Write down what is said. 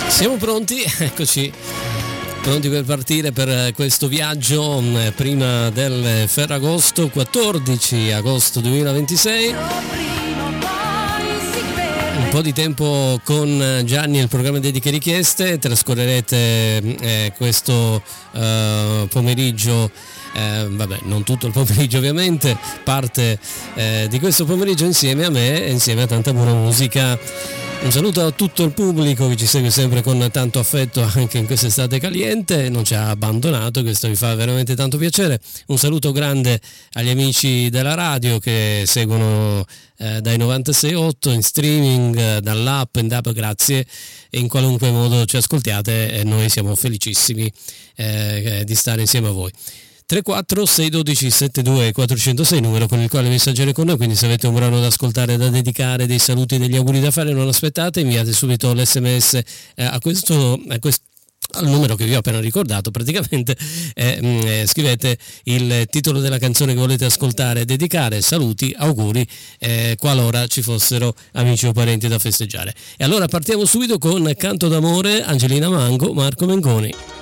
Siamo pronti? Eccoci, pronti per partire per questo viaggio prima del Ferragosto, 14 agosto 2026. Un po' di tempo con Gianni, il programma Dediche Richieste. Trascorrerete questo pomeriggio, non tutto il pomeriggio ovviamente, parte di questo pomeriggio insieme a me e insieme a tanta buona musica. Un saluto a tutto il pubblico che ci segue sempre con tanto affetto anche in quest'estate caliente, non ci ha abbandonato, questo mi fa veramente tanto piacere. Un saluto grande agli amici della radio che seguono dai 96.8 in streaming, dall'app, in DAB, grazie, e in qualunque modo ci ascoltiate e noi siamo felicissimi di stare insieme a voi. 34 612 72 406, numero con il quale messaggiare con noi, quindi se avete un brano da ascoltare, da dedicare, dei saluti, degli auguri da fare, non aspettate, inviate subito l'SMS al numero che vi ho appena ricordato, praticamente scrivete il titolo della canzone che volete ascoltare, dedicare, saluti, auguri, qualora ci fossero amici o parenti da festeggiare. E allora partiamo subito con Canto d'amore, Angelina Mango, Marco Mengoni.